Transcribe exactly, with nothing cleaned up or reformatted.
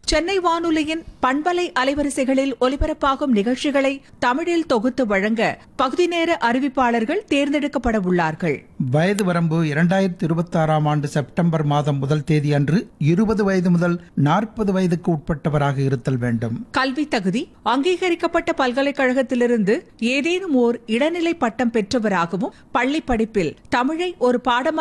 சென்னை வானொலியின் பண்பலை அலைவரிசைகளில் ஒலிபரப்பாகும் நிகழ்ச்சிகளை தமிழில் தொகுத்து வழங்க பகுதி நேர அறிவிப்பாளர்கள் தேர்ந்தெடுக்கப்பட உள்ளார்கள். வயது வரம்பு இரண்டாயிரத்தி இருபத்தி ஆறாம் ஆண்டு செப்டம்பர் மாதம் முதல் தேதி அன்று இருபது வயது முதல் நாற்பது வயதுக்கு உட்பட்டவராக இருத்தல் வேண்டும். கல்வி தகுதி அங்கீகரிக்கப்பட்ட பல்கலைக்கழகத்திலிருந்து ஏதேனும் ஓர் இடைநிலை பட்டம் பெற்றவராகவும், பள்ளி படிப்பில் தமிழை ஒரு பாடமாக